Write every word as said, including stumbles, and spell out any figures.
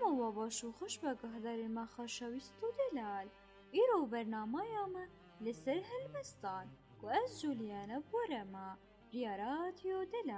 و باش و خوش بەگەهدەرێن ما خۆشەویست و دلال. ئیرۆ بەرنامەیەمە لەسەر هەلبەستان و ئەس جولیانە بۆرەمە ریارە رادیۆ دلال.